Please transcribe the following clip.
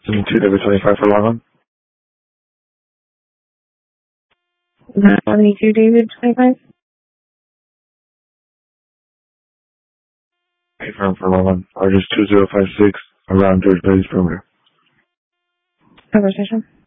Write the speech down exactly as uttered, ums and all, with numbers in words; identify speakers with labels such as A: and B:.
A: Two number twenty-five for long one.
B: nine seventy-two, David, twenty-five.
A: Confirm for long one. Argus two zero five six around George Bailey's perimeter.
B: Conversation.